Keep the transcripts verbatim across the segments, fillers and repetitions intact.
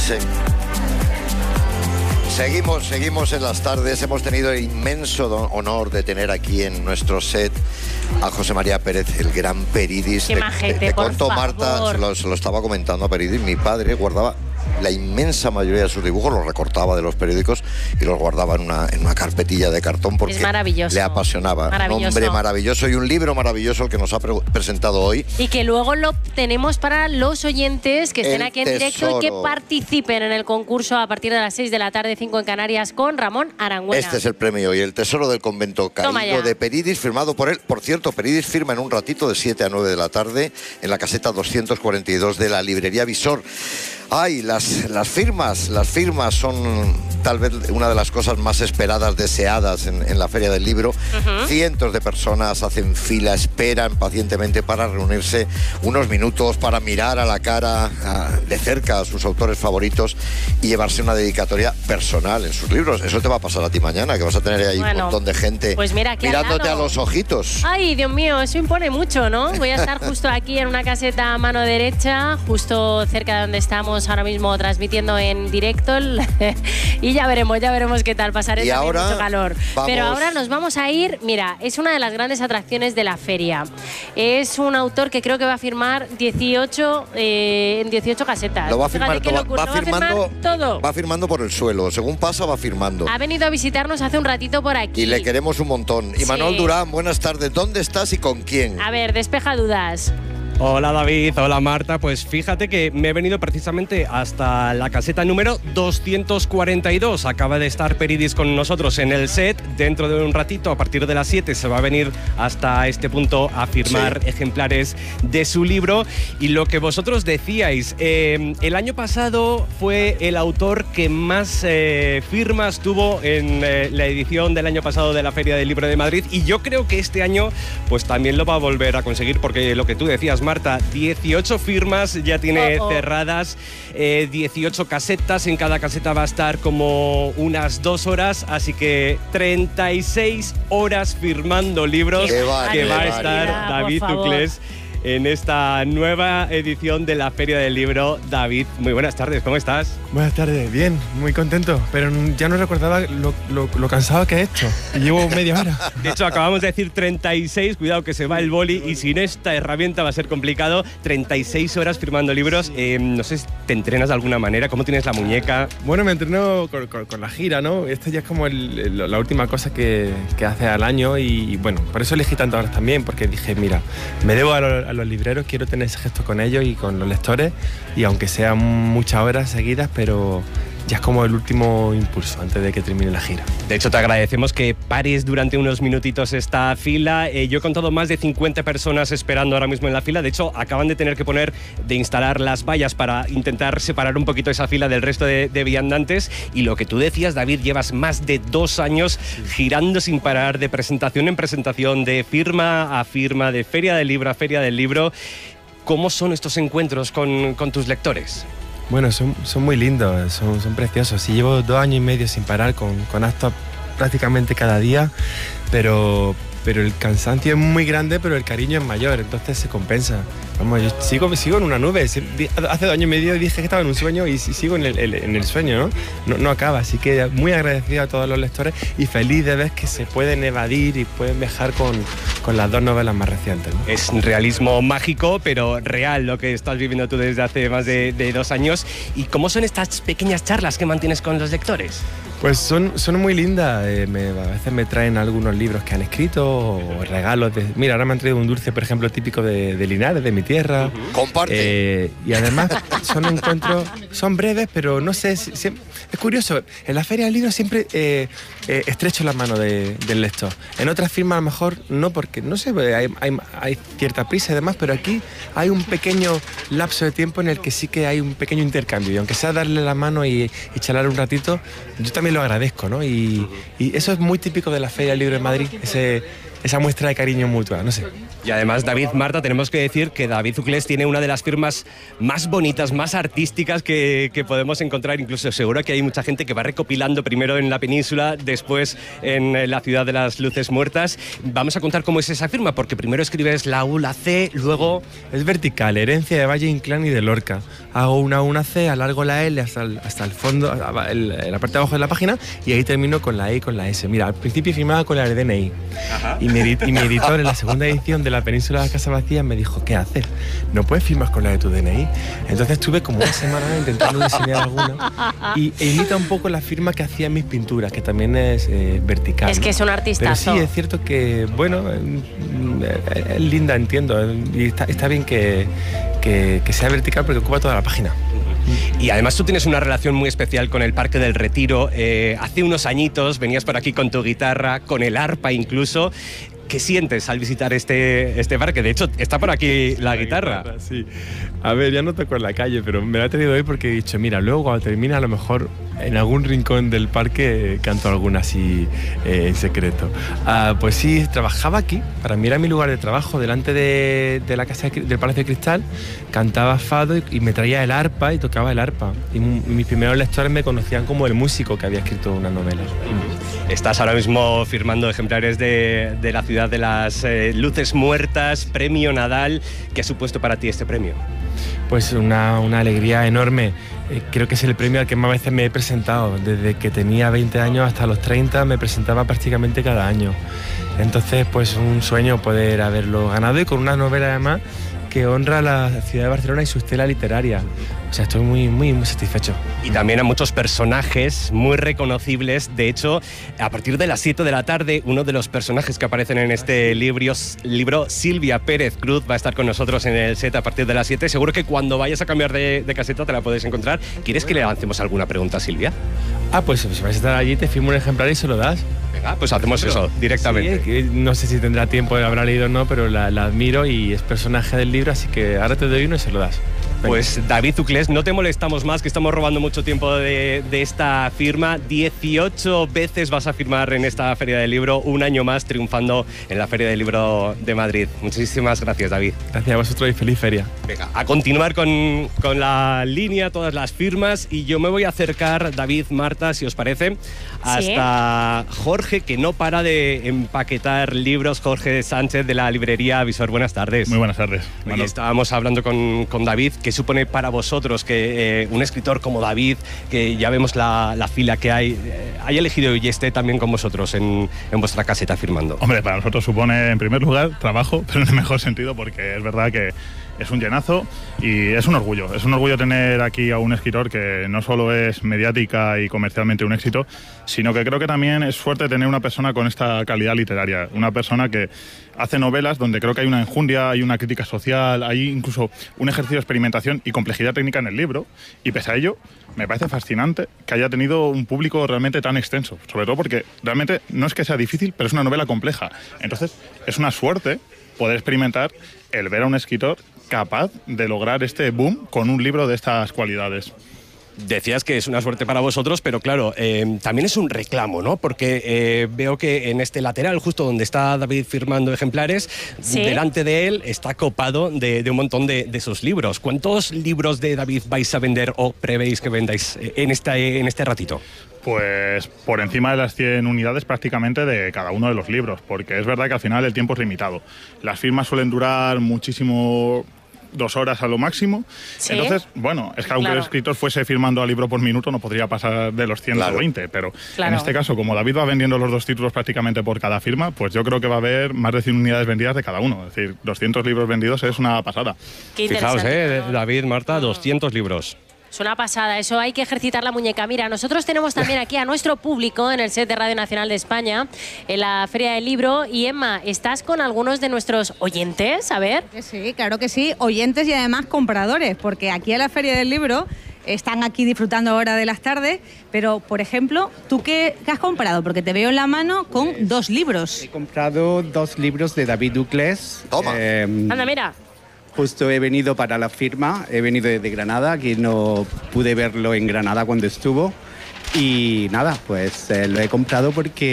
Sí. Seguimos, seguimos en las tardes. Hemos tenido el inmenso honor de tener aquí en nuestro set a José María Pérez, el gran Peridis. Qué majete, te, te por conto, favor. Marta, se lo, se lo estaba comentando a Peridis. Mi padre guardaba la inmensa mayoría de sus dibujos, los recortaba de los periódicos y los guardaba en una, en una carpetilla de cartón porque es maravilloso. le apasionaba. Maravilloso. Un hombre maravilloso y un libro maravilloso el que nos ha pre presentado hoy. Y que luego lo tenemos para los oyentes que estén El aquí en tesoro. directo y que participen en el concurso a partir de las seis de la tarde, cinco en Canarias, con Ramón Arangüena. Este es el premio y el tesoro del convento caído de Peridis, firmado por él. Por cierto, Peridis firma en un ratito de siete a nueve de la tarde en la caseta doscientos cuarenta y dos de la librería Visor. Ay, las, las firmas, las firmas son tal vez una de las cosas más esperadas, deseadas en, en la Feria del Libro. Uh-huh. Cientos de personas hacen fila, esperan pacientemente para reunirse unos minutos, para mirar a la cara a, de cerca a sus autores favoritos y llevarse una dedicatoria personal en sus libros. Eso te va a pasar a ti mañana, que vas a tener ahí bueno, un montón de gente pues mira, mirándote a los ojitos. Ay, Dios mío, eso impone mucho, ¿no? Voy a estar justo aquí en una caseta a mano derecha, justo cerca de donde estamos ahora mismo transmitiendo en directo y ya veremos, ya veremos qué tal, pasaré también ahora, mucho calor. Vamos. Pero ahora nos vamos a ir, mira, es una de las grandes atracciones de la feria. Es un autor que creo que va a firmar dieciocho, eh, en dieciocho casetas. Lo va a firmar, Fíjate, va, va, va, firmando, va a firmar todo. Va firmando por el suelo, según pasa va firmando. Ha venido a visitarnos hace un ratito por aquí. Y le queremos un montón. Y sí. Manuel Durán, buenas tardes. ¿Dónde estás y con quién? A ver, despeja dudas. Hola David, hola Marta, pues fíjate que me he venido precisamente hasta la caseta número doscientos cuarenta y dos. Acaba de estar Peridis con nosotros en el set. Dentro de un ratito, a partir de las siete, se va a venir hasta este punto a firmar sí. ejemplares de su libro. Y lo que vosotros decíais, eh, el año pasado fue el autor que más eh, firmas tuvo en eh, la edición del año pasado de la Feria del Libro de Madrid, y yo creo que este año pues también lo va a volver a conseguir, porque lo que tú decías, Marta, dieciocho firmas ya tiene oh, oh. cerradas, eh, dieciocho casetas, en cada caseta va a estar como unas dos horas, así que treinta y seis horas firmando libros que va a estar David Tuclés en esta nueva edición de la Feria del Libro. David, muy buenas tardes, ¿cómo estás? Buenas tardes, bien, muy contento, pero ya no recordaba lo, lo, lo cansado que he hecho. Llevo media hora. De hecho, acabamos de decir treinta y seis, cuidado que se va el boli y sin esta herramienta va a ser complicado. treinta y seis horas firmando libros. Eh, no sé si te entrenas de alguna manera, ¿cómo tienes la muñeca? Bueno, me entreno con, con, con la gira, ¿no? Esta ya es como el, el, la última cosa que, que hace al año y, bueno, por eso elegí tantas horas también, porque dije, mira, me debo a, lo, a los libreros, quiero tener ese gesto con ellos y con los lectores, y aunque sean muchas horas seguidas, pero ya es como el último impulso antes de que termine la gira. De hecho, te agradecemos que pares durante unos minutitos esta fila. Eh, yo he contado más de cincuenta personas esperando ahora mismo en la fila. De hecho, acaban de tener que poner, de instalar las vallas para intentar separar un poquito esa fila del resto de, de viandantes. Y lo que tú decías, David, llevas más de dos años girando sin parar, de presentación en presentación, de firma a firma, de feria del libro a feria del libro. ¿Cómo son estos encuentros con, con tus lectores? Bueno, son, son muy lindos, son, son preciosos. Sí, llevo dos años y medio sin parar, con, con actos prácticamente cada día, pero, pero el cansancio es muy grande, pero el cariño es mayor, entonces se compensa. Vamos, yo sigo, sigo en una nube. Hace dos años y medio dije que estaba en un sueño y sigo en el, en el sueño, ¿no? ¿no? No acaba, así que muy agradecido a todos los lectores y feliz de ver que se pueden evadir y pueden viajar con, con las dos novelas más recientes, ¿no? Es un realismo mágico, pero real, lo que estás viviendo tú desde hace más de, de dos años. ¿Y cómo son estas pequeñas charlas que mantienes con los lectores? Pues son, son muy lindas. Eh, me, a veces me traen algunos libros que han escrito o regalos. De, mira, ahora me han traído un dulce, por ejemplo, típico de, de Linares, de mi tierra. Uh-huh. Comparte. Eh, y además son encuentros, son breves, pero no sé, si, si, es curioso. En la Feria del Libro siempre eh, eh, estrecho la mano de, del lector. En otras firmas a lo mejor no, porque no sé, hay, hay, hay cierta prisa y demás, pero aquí hay un pequeño lapso de tiempo en el que sí que hay un pequeño intercambio. Y aunque sea darle la mano y, y charlar un ratito, yo también lo agradezco, ¿no? Y, y eso es muy típico de la Feria del Libro de Madrid, ese, esa muestra de cariño mutua, no sé. Y además, David, Marta, tenemos que decir que David Uclés tiene una de las firmas más bonitas, más artísticas que, que podemos encontrar. Incluso seguro que hay mucha gente que va recopilando primero en la península, después en la ciudad de las luces muertas. Vamos a contar cómo es esa firma, porque primero escribes la U, la C, luego... Es vertical, herencia de Valle Inclán y de Lorca. Hago una U, una C, alargo la L hasta el, hasta el fondo, el, la parte de abajo de la página, y ahí termino con la E y con la S. Mira, al principio firmaba con la D N I. Ajá. Y mi, y mi editor en la segunda edición de La Península de la Casa Vacía me dijo, ¿qué haces? No puedes firmar con la de tu D N I. Entonces estuve como una semana intentando diseñar alguna y e imita un poco la firma que hacía en mis pinturas, que también es eh, vertical. Es que es un artistazo. Pero sí, es cierto que, bueno, es linda, entiendo, y está, está bien que, que, que sea vertical porque ocupa toda la página. Y además tú tienes una relación muy especial con el Parque del Retiro. Eh, hace unos añitos venías por aquí con tu guitarra, con el arpa incluso. ¿Qué sientes al visitar este, este parque? De hecho, está por aquí la, la guitarra. guitarra. Sí. A ver, ya no toco en la calle, pero me la he traído hoy porque he dicho, mira, luego cuando termine a lo mejor en algún rincón del parque eh, canto alguna así eh, en secreto. Ah, pues sí, trabajaba aquí. Para mí era mi lugar de trabajo, delante de, de la casa de, del Palacio de Cristal. Cantaba fado y, y me traía el arpa y tocaba el arpa. Y, y mis primeros lectores me conocían como el músico que había escrito una novela. Estás ahora mismo firmando ejemplares de, de la ciudad de las eh, luces muertas, premio Nadal. ¿Qué ha supuesto para ti este premio? Pues una, una alegría enorme. Eh, creo que es el premio al que más veces me he presentado. Desde que tenía veinte años hasta los treinta me presentaba prácticamente cada año. Entonces, pues un sueño poder haberlo ganado y con una novela además que honra a la ciudad de Barcelona y su estela literaria. O sea, estoy muy, muy, muy satisfecho. Y también a muchos personajes muy reconocibles. De hecho, a partir de las siete de la tarde, uno de los personajes que aparecen en este libro, libro Silvia Pérez Cruz, va a estar con nosotros en el set a partir de las siete. Seguro que cuando vayas a cambiar de, de caseta te la puedes encontrar. ¿Quieres que le lancemos alguna pregunta a Silvia? Ah, pues si vas a estar allí, te firmo un ejemplar y se lo das. Venga, pues hacemos pero, eso, directamente. Sí, que no sé si tendrá tiempo, de habrá leído o no, pero la, la admiro y es personaje del libro, así que ahora te doy uno y se lo das. Pues David Uclés, no te molestamos más, que estamos robando mucho tiempo de, de esta firma. dieciocho veces vas a firmar en esta Feria del Libro, un año más triunfando en la Feria del Libro de Madrid. Muchísimas gracias, David. Gracias a vosotros y feliz feria. Venga, a continuar con, con la línea, todas las firmas, y yo me voy a acercar, David, Marta, si os parece, hasta ¿Sí? Jorge, que no para de empaquetar libros. Jorge Sánchez, de la librería Visor. Buenas tardes. Muy buenas tardes. Bueno, estábamos hablando con, con David, que supone para vosotros que eh, un escritor como David, que ya vemos la, la fila que hay, eh, haya elegido y esté también con vosotros en, en vuestra caseta firmando? Hombre, para nosotros supone, en primer lugar, trabajo, pero en el mejor sentido, porque es verdad que es un llenazo y es un orgullo. Es un orgullo tener aquí a un escritor que no solo es mediática y comercialmente un éxito, sino que creo que también es suerte tener una persona con esta calidad literaria. Una persona que hace novelas donde creo que hay una enjundia, hay una crítica social, hay incluso un ejercicio de experimentación y complejidad técnica en el libro. Y pese a ello, me parece fascinante que haya tenido un público realmente tan extenso. Sobre todo porque realmente no es que sea difícil, pero es una novela compleja. Entonces, es una suerte poder experimentar el ver a un escritor capaz de lograr este boom con un libro de estas cualidades. Decías que es una suerte para vosotros, pero claro, eh, también es un reclamo, ¿no? Porque eh, veo que en este lateral, justo donde está David firmando ejemplares, ¿sí? Delante de él está copado de, de un montón de, de sus libros. ¿Cuántos libros de David vais a vender o prevéis que vendáis en, esta, en este ratito? Pues por encima de las cien unidades prácticamente de cada uno de los libros, porque es verdad que al final el tiempo es limitado. Las firmas suelen durar muchísimo, dos horas a lo máximo. ¿Sí? Entonces, bueno, es que aunque claro. el escritor fuese firmando a libro por minuto, no podría pasar de los ciento veinte, claro. pero claro. en este caso, como David va vendiendo los dos títulos prácticamente por cada firma, pues yo creo que va a haber más de cien unidades vendidas de cada uno. Es decir, doscientos libros vendidos es una pasada. Fijaos, eh, David, Marta, doscientos libros. Es una pasada, eso hay que ejercitar la muñeca. Mira, nosotros tenemos también aquí a nuestro público en el set de Radio Nacional de España, en la Feria del Libro. Y Emma, ¿estás con algunos de nuestros oyentes? A ver. Sí, claro que sí, oyentes y además compradores, porque aquí en la Feria del Libro están aquí disfrutando ahora de las tardes, pero, por ejemplo, ¿tú qué, qué has comprado? Porque te veo en la mano con pues, dos libros. He comprado dos libros de David Uclés. Toma. Eh, Anda, mira. Justo he venido para la firma, he venido desde Granada, que no pude verlo en Granada cuando estuvo. Y nada, pues eh, lo he comprado porque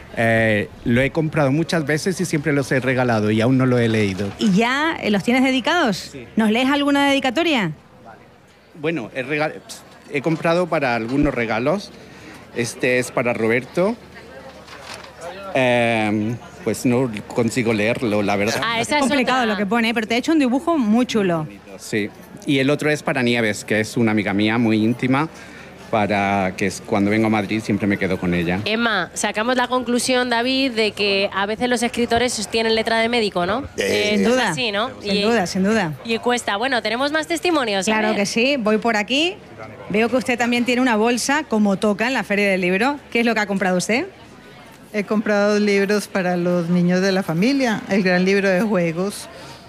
Eh, lo he comprado muchas veces y siempre los he regalado y aún no lo he leído. ¿Y ya eh, los tienes dedicados? Sí. ¿Nos lees alguna dedicatoria? Bueno, he, regal- he comprado para algunos regalos. Este es para Roberto. Eh, pues no consigo leerlo, la verdad. Ah, esa Es es complicado otra. lo que pone, pero te he hecho un dibujo muy chulo. Sí. Y el otro es para Nieves, que es una amiga mía muy íntima, para que es, cuando vengo a Madrid siempre me quedo con ella. Emma, sacamos la conclusión, David, de que a veces los escritores tienen letra de médico, ¿no? Eh, Sin esto es duda, así, ¿no? sin y, duda, sin duda. Y cuesta. Bueno, tenemos más testimonios. a Claro ver. que sí, voy por aquí. Veo que usted también tiene una bolsa, como toca en la Feria del Libro. ¿Qué es lo que ha comprado usted? He comprado libros para los niños de la familia, el gran libro de juegos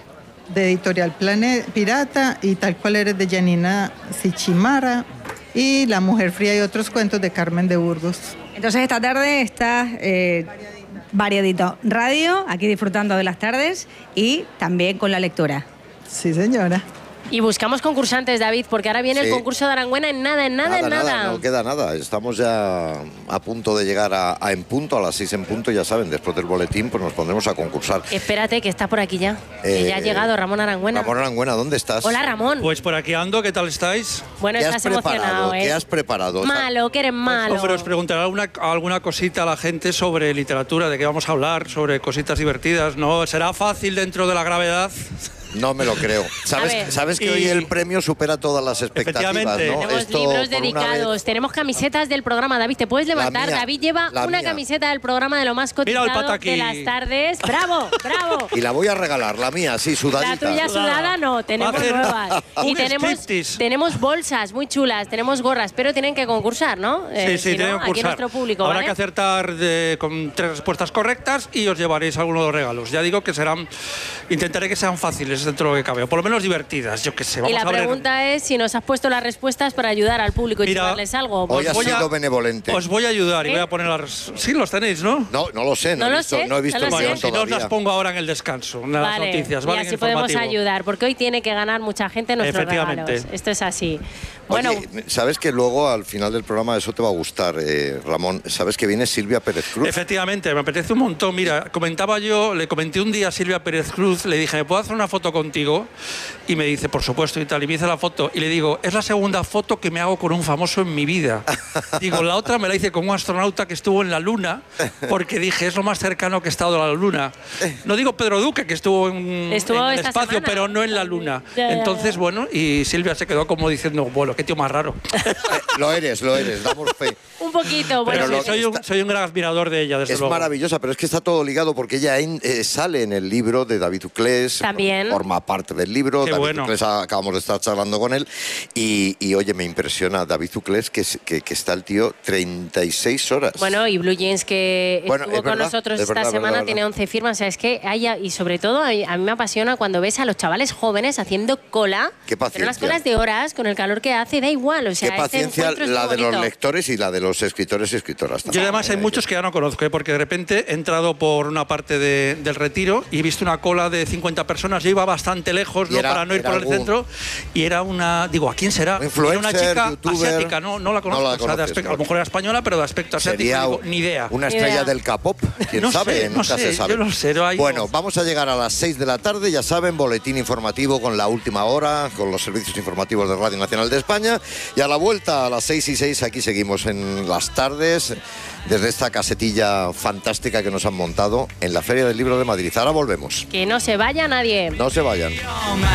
de Editorial Plane- Pirata y Tal cual eres de Janina Sichimara y La mujer fría y otros cuentos de Carmen de Burgos. Entonces esta tarde está eh, variadito. Radio, aquí disfrutando de las tardes y también con la lectura. Sí, señora. Y buscamos concursantes, David, porque ahora viene Sí. el concurso de Arangüena en nada, en nada, en nada. no queda nada. Estamos ya a punto de llegar a, a en punto, a las seis en punto, ya saben, después del boletín pues nos pondremos a concursar. Espérate, que está por aquí ya. que Eh, ya ha llegado Ramón Arangüena. Ramón Arangüena, ¿dónde estás? Hola, Ramón. Pues por aquí ando, ¿qué tal estáis? bueno, ¿Qué estás has preparado? emocionado, ¿eh? ¿Qué has preparado? Malo, que eres malo. Hombre, os preguntaré alguna, alguna cosita a la gente sobre literatura, de qué vamos a hablar, sobre cositas divertidas, ¿no? ¿Será fácil dentro de la gravedad? No me lo creo. ver. ¿Sabes, sabes que Y- hoy el premio supera todas las expectativas, Efectivamente. ¿no? Tenemos Esto, libros por una dedicados, vez- tenemos camisetas del programa. David, ¿te puedes levantar? mía, David lleva la una mía. camiseta del programa de lo más Mira el cotizado pato aquí. de las tardes. ¡Bravo, bravo! Y la voy a regalar, la mía, sí, La sudadita. tuya sudada no, tenemos Hacer nuevas. Y un tenemos, striptease. tenemos bolsas muy chulas, tenemos gorras, pero tienen que concursar, ¿no? Sí, Eh, sí, si no, tienen que aquí concursar. nuestro público, Habrá ¿vale? que acertar de- con tres respuestas correctas y os llevaréis algunos de los regalos. Ya digo que serán, intentaré que sean fáciles dentro de lo que cabe, o por lo menos divertidas, yo qué sé. Y Vamos la a ver. pregunta es si nos has puesto las respuestas para ayudar al público y Mira, llevarles algo. Hoy Pues has voy a- sido benevolente. Os voy a ayudar y ¿Eh? voy a poner las... Sí, los tenéis, ¿no? No, no lo sé, no, No he lo visto, sé, no he visto no lo el sé. guión Si no os todavía. las pongo ahora en el descanso, en las Vale, noticias, y ¿vale? así En el podemos informativo. ayudar, porque hoy tiene que ganar mucha gente nuestros Efectivamente. regalos. Esto es así. Bueno, Oye, sabes que luego al final del programa eso te va a gustar, eh, Ramón. Sabes que viene Silvia Pérez Cruz. Efectivamente, me apetece un montón. Mira, comentaba yo, le comenté un día a Silvia Pérez Cruz, le dije, ¿me puedo hacer una foto contigo? Y me dice, por supuesto, y tal. Y me hice la foto. Y le digo, es la segunda foto que me hago con un famoso en mi vida. Digo, la otra me la hice con un astronauta que estuvo en la Luna, porque dije, es lo más cercano que he estado a la Luna. No digo Pedro Duque, que estuvo en, Estuvo en el esta espacio, semana. pero no en la Luna. Ya, ya, ya. Entonces, bueno, y Silvia se quedó como diciendo, bueno, qué tío más raro. Eh, lo eres, lo eres, damos fe. un poquito. Bueno, Pero lo- sí, soy, un, soy un gran admirador de ella, desde Es luego. maravillosa, pero es que está todo ligado porque ella en- eh, sale en el libro de David Uclés. También. Forma parte del libro. Qué David bueno. Uclés, a- acabamos de estar charlando con él. Y, y, oye, me impresiona David Uclés que, es- que, que está el tío treinta y seis horas. Bueno, y Blue Jeans, que Bueno, estuvo es con verdad, nosotros es esta verdad, semana, verdad, tiene verdad. once firmas. O sea, es que hay, y sobre todo, a mí, a mí me apasiona cuando ves a los chavales jóvenes haciendo cola. Qué Pero unas paciencia. colas de horas, con el calor que hace, da igual. O sea, Qué este paciencia encuentro es la muy de los bonito. lectores y la de los escritores y escritoras. Yo también, además hay eh, muchos que ya no conozco, ¿eh? Porque de repente he entrado por una parte de- del retiro y he visto una cola de cincuenta personas. Yo iba bastante lejos, Y ¿no? era- para no ir era por el algún- centro. Y era una, digo, ¿a quién será? Un influencer, era una chica youtuber. asiática, no, no la conozco. No la o sea, de conoces, aspecto- no. a lo mejor era española, pero de aspecto asiático. Sería digo, ni idea. una Ni estrella idea. del K-pop, quién No sabe, sé, no nunca sé, se sabe. yo no sé, no hay- Bueno, vamos a llegar a las seis de la tarde, ya saben, boletín informativo con la última hora, con los servicios informativos de Radio Nacional de España. Y a la vuelta, a las seis y seis, aquí seguimos en las tardes, desde esta casetilla fantástica que nos han montado en la Feria del Libro de Madrid. Ahora volvemos. Que no se vaya nadie. No se vayan.